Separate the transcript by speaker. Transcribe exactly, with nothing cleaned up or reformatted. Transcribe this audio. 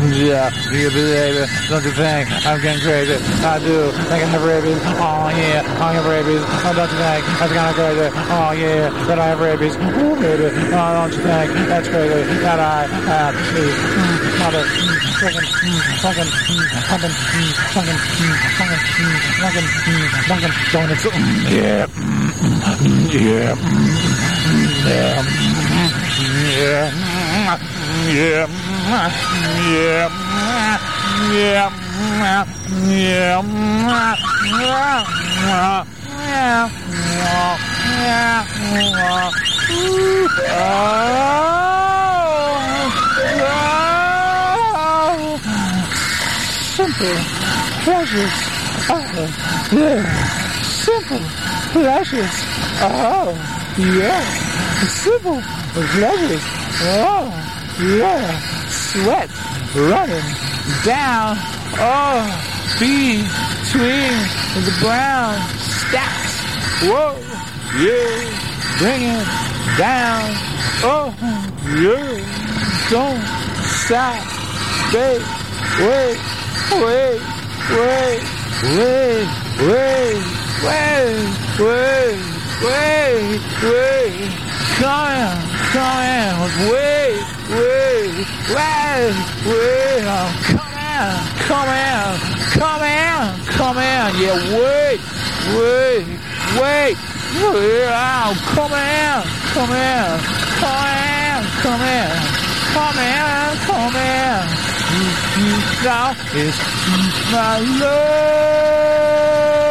Speaker 1: Yeah, you baby, don't you think I'm getting crazy? I do, think I have rabies. Oh yeah, I have rabies. Oh, don't you think that's kind of crazy? Oh yeah, that I have rabies. Oh baby, oh don't you think that's crazy that I have these mm, mother mm, freaking mm, fucking mm, fucking mm, fucking mm, fucking mm, fucking mm, fucking donuts. Mm, yeah, mm, mm, yeah, mm, yeah, mm, yeah, mm, yeah. Yeah, yeah, simple pleasures. Oh, yeah, simple pleasures. Oh, yeah, simple pleasures. Oh, yeah. Sweat running down, oh, between the brown stacks. Whoa, yeah, bring it down. Oh, yeah, don't stop, babe. Wait, wait, wait, wait, wait, wait, wait, wait, wait. Come in, come in, wait. Wait, wait, wait, oh, come in, come in, come in, come in, yeah, wait, wait, wait, wait, oh, come in, come in, come in, come in, come in, come in, you, you, now is my love.